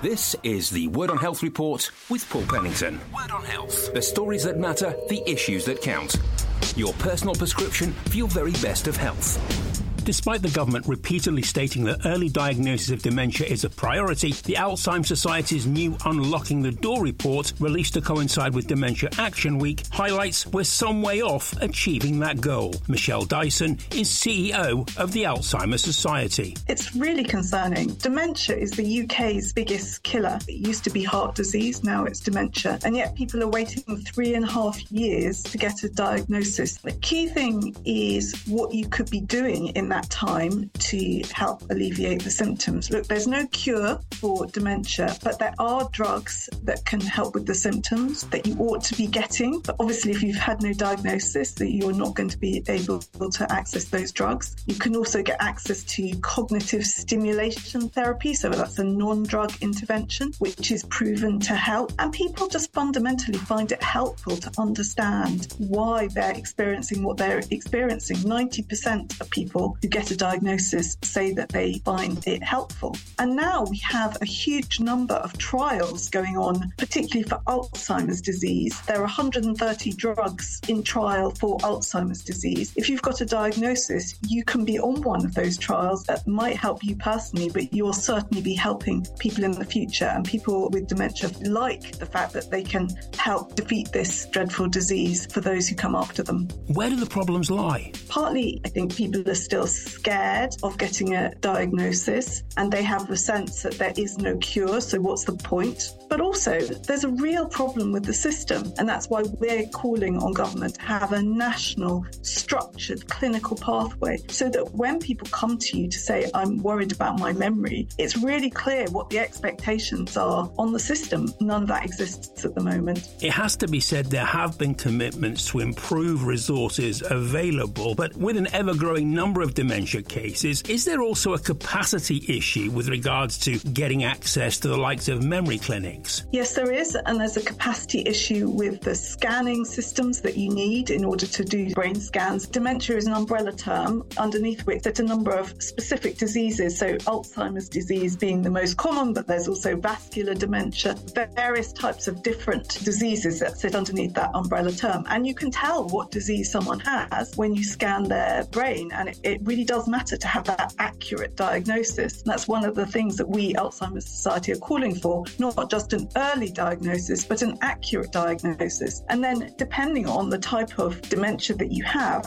This is the Word on Health report with Paul Pennington. Word on Health. The stories that matter, the issues that count. Your personal prescription for your very best of health. Despite the government repeatedly stating that early diagnosis of dementia is a priority, the Alzheimer's Society's new Unlocking the Door report, released to coincide with Dementia Action Week, highlights we're some way off achieving that goal. Michelle Dyson is CEO of the Alzheimer's Society. It's really concerning. Dementia is the UK's biggest killer. It used to be heart disease, now it's dementia. And yet people are waiting 3.5 years to get a diagnosis. The key thing is what you could be doing in that time to help alleviate the symptoms. Look, there's no cure for dementia, but there are drugs that can help with the symptoms that you ought to be getting. But obviously, if you've had no diagnosis, that you're not going to be able to access those drugs. You can also get access to cognitive stimulation therapy, so that's a non-drug intervention, which is proven to help. And people just fundamentally find it helpful to understand why they're experiencing what they're experiencing. 90% of people who get a diagnosis say that they find it helpful. And now we have a huge number of trials going on, particularly for Alzheimer's disease. There are 130 drugs in trial for Alzheimer's disease. If you've got a diagnosis, you can be on one of those trials that might help you personally, but you'll certainly be helping people in the future. And people with dementia like the fact that they can help defeat this dreadful disease for those who come after them. Where do the problems lie? Partly, I think people are still scared of getting a diagnosis and they have the sense that there is no cure, so what's the point? But also, there's a real problem with the system, and that's why we're calling on government to have a national, structured clinical pathway so that when people come to you to say, I'm worried about my memory, it's really clear what the expectations are on the system. None of that exists at the moment. It has to be said there have been commitments to improve resources available, but with an ever-growing number of dementia cases, is there also a capacity issue with regards to getting access to the likes of memory clinics? Yes, there is, and there's a capacity issue with the scanning systems that you need in order to do brain scans. Dementia is an umbrella term underneath which there's a number of specific diseases, so Alzheimer's disease being the most common, but there's also vascular dementia, various types of different diseases that sit underneath that umbrella term. And you can tell what disease someone has when you scan their brain, and it really does matter to have that accurate diagnosis. And that's one of the things that we, Alzheimer's Society, are calling for, not just an early diagnosis, but an accurate diagnosis. And then depending on the type of dementia that you have,